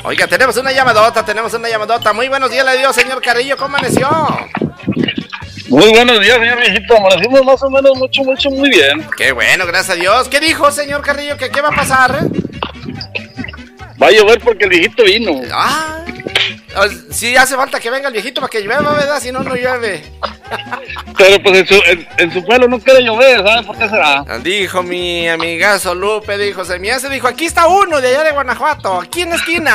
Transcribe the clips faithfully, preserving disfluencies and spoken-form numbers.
Oiga, tenemos una llamadota, tenemos una llamadota. Muy buenos días, le dio, señor Carrillo, ¿cómo amaneció? Muy buenos días, señor viejito. Amanecimos más o menos mucho, mucho, muy bien. Qué bueno, gracias a Dios. ¿Qué dijo, señor Carrillo? ¿Que qué va a pasar? Va a llover porque el viejito vino. Ah, sí hace falta que venga el viejito para que llueva, ¿verdad? Si no, no llueve. Pero pues en su, en, en su pueblo no quiere llover, ¿sabes por qué será? Dijo mi amigazo Lupe, dijo, se me hace, dijo, aquí está uno de allá de Guanajuato, aquí en la esquina.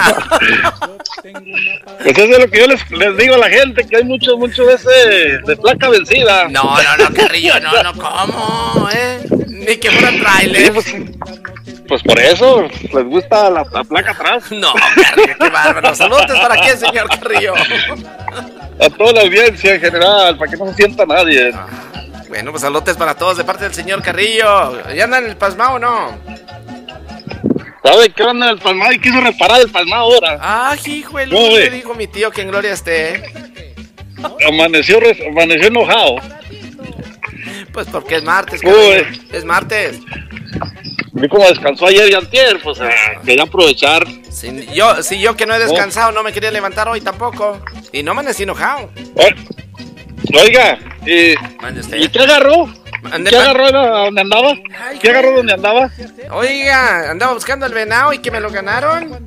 Pues eso es lo que yo les, les digo a la gente, que hay muchos, muchos de ese, de placa vencida. No, no, no, Carrillo, no, no, ¿cómo, eh? Ni que fuera trailer. Sí, pues, pues por eso, les gusta la, la placa atrás. No, Carrillo, qué bárbaro. Saludos, ¿para quién, señor Carrillo? A toda la audiencia en general, para que no se sienta nadie. Ah, bueno, pues saludos para todos de parte del señor Carrillo. ¿Ya andan en el pasmado o no? ¿Sabe qué anda en el palmado y quiso reparar el palmado ahora? Ah, hijo, el No, me eh. dijo mi tío que en gloria esté. Amaneció, amaneció enojado. Pues porque es martes, Carrillo. Uy. Es martes. Vi como descansó ayer y antier, pues eh, quería aprovechar. Si yo, si yo que no he descansado, no me quería levantar hoy tampoco. Y no amanecí enojado. Oiga, ¿y, Mande usted. ¿y qué agarró? Ande ¿Qué pa- agarró donde andaba? Ay, ¿Qué agarró donde andaba? Oiga, andaba buscando el venado y que me lo ganaron.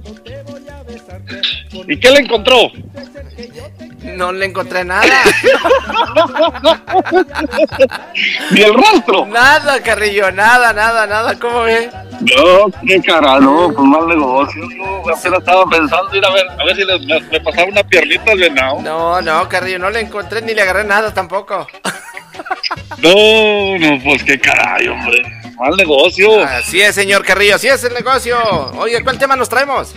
¿Y qué le encontró? No le encontré nada. Ni el rostro. Nada, Carrillo, nada, nada, nada. ¿Cómo ve? No, qué cara, no, pues mal negocio. No, apenas estaba pensando ir a ver, a ver si le, me, me pasaba una piernita al venado. No, no, Carrillo, no le encontré ni le agarré nada tampoco. No, no, pues qué caray, hombre. Mal negocio. Así es, señor Carrillo, así es el negocio. Oye, ¿cuál tema nos traemos?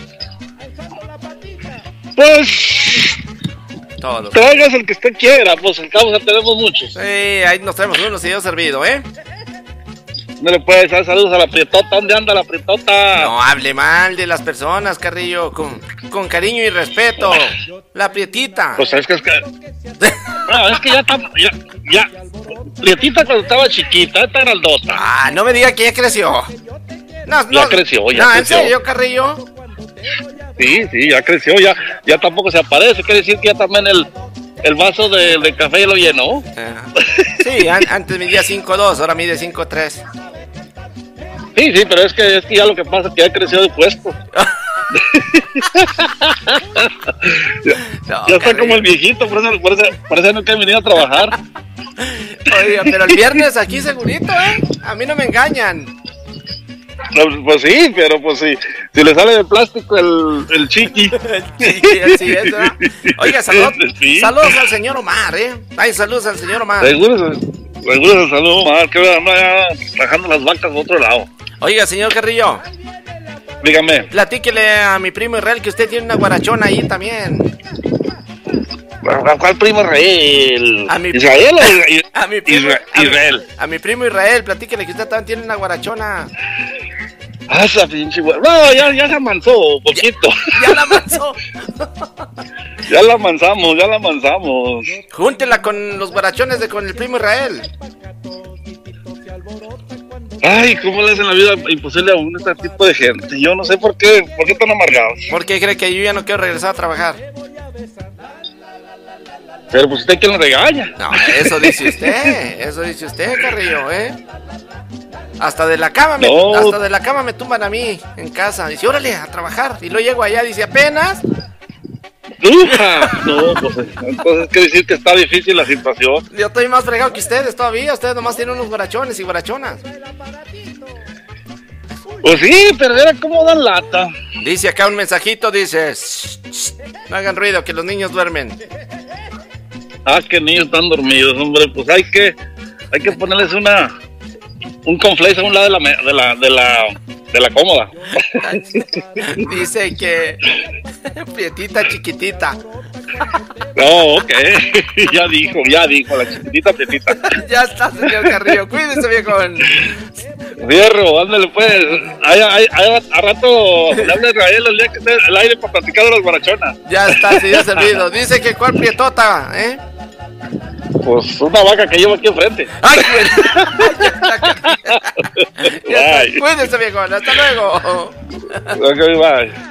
Pues Todos. traigas el que usted quiera, pues al cabo ya tenemos muchos. Sí, ahí nos traemos unos y yo servido, ¿eh? No le puedes dar saludos a la prietota. ¿Dónde anda la prietota? No hable mal de las personas, Carrillo, con, con cariño y respeto. La prietita. Pues es que es que. No, es que ya está. Ya, ya. Prietita cuando estaba chiquita, está grandota. Ah, no me diga que ya creció. No, no. Ya creció, ya no, creció. ¿en serio, Carrillo? Sí, sí, ya creció, ya, ya tampoco se aparece. Quiere decir que ya también el, el vaso de, de café lo llenó. Ah, sí, an- antes medía cinco dos, ahora mide cinco tres. Sí, sí, pero es que, es que ya lo que pasa es que ya creció de puesto. ya No, ya está Carrillo. como el viejito, por eso, por eso, por eso no quiere venir a trabajar. Oiga, pero el viernes aquí segurito, ¿eh? A mí no me engañan. No, pues sí, pero pues sí, si le sale de plástico el, el chiqui. Sí, así es, ¿verdad? Oiga, salud, Sí. saludos al señor Omar, ¿eh? Ay, saludos al señor Omar. Seguro se, seguro se saludó mal, que anda ya bajando las vacas por otro lado. Oiga, señor Carrillo, Dígame, platíquele a mi primo Israel que usted tiene una guarachona ahí también. ¿cuál primo Israel? A mi- ¿Israel o Isra- A mi primo, Isra- a mi- Israel? A mi primo Israel, platíquele que usted también tiene una guarachona. Ah, esa pinche güey. No, ya, ya se amansó, poquito. Ya la manzó. Ya la amansamos, ya la amansamos. Júntela con los guarachones de con el primo Israel. Ay, ¿cómo le hacen la vida imposible a un este tipo de gente? Yo no sé por qué, por qué tan amargados. ¿Por qué cree que yo ya no quiero regresar a trabajar? Pero pues usted quién lo regaña. No, eso dice usted, eso dice usted, Carrillo, ¿eh? Hasta de la cama me, No. hasta de la cama me tumban a mí en casa. Dice, órale, a trabajar. Y luego llego allá, dice, apenas. ¡Uja! No, pues entonces quiere decir que está difícil la situación. Yo estoy más fregado que ustedes todavía. Ustedes nomás tienen unos guarachones y guarachonas. Pues sí, pero era como dan lata. Dice acá un mensajito, dice, "Shh, shh, no hagan ruido, que los niños duermen". Ah, que niños están dormidos, hombre. Pues hay que, hay que ponerles una, un conflex a un lado de la, me- de la, de la, de la cómoda. Dice que prietita chiquitita. No, ok, ya dijo, ya dijo, la chiquitita prietita. Ya está, señor Carrillo, cuídese, viejón. Fierro, ándale pues. Ahí, ahí, ahí, a rato le habla a Israel el día que esté al aire para platicar de las guarachonas. Ya está, sí, ya servido. Dice que cuál prietota, ¿eh? Pues una vaca que llevo aquí enfrente. ¡Ay, güey! Ya está, Bye. cuídese, viejón, hasta luego. Ok, bye.